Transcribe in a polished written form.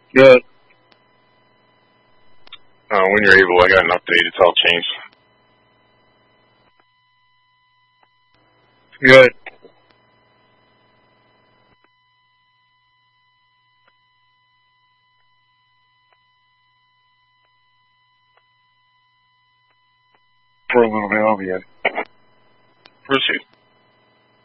Good. When you're able, I got an update. It's all changed. Good. For a little bit, I'll be in. Proceed.